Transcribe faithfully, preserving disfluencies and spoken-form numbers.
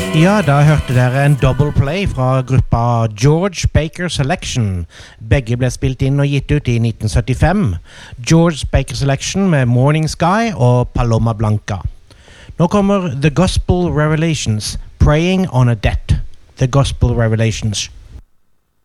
Ja, da hørte dere en double play fra gruppa George Baker Selection. Begge ble spilt inn og gitt ut i nitten syttifem. George Baker Selection med Morning Sky og Paloma Blanca. Nå kommer The Gospel Revelations, Praying on a Debt. The Gospel Revelations.